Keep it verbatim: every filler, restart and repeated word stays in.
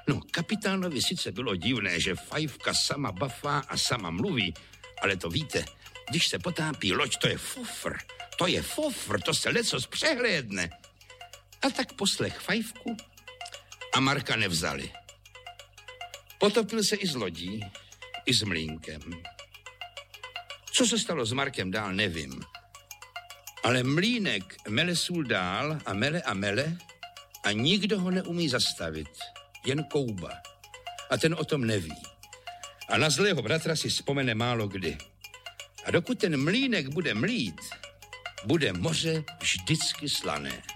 No, kapitánovi sice bylo divné, že fajfka sama bafá a sama mluví, ale to víte, když se potápí loď, to je fofr, to je fofr, to se lecos přehlédne. A tak poslech fajfku a Marka nevzali. Potopil se i s lodí, i s mlýnkem. Co se stalo s Markem dál, nevím. Ale mlýnek mele sůl dál a mele a mele a nikdo ho neumí zastavit. Jen Kouba. A ten o tom neví. A na zlého bratra si vzpomene málo kdy. A dokud ten mlýnek bude mlít, bude moře vždycky slané.